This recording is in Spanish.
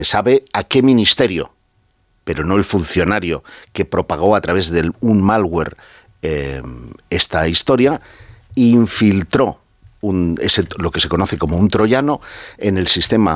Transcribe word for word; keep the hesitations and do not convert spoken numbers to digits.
sabe a qué ministerio, pero no el funcionario que propagó a través de un malware eh, esta historia, infiltró un, ese, lo que se conoce como un troyano en el sistema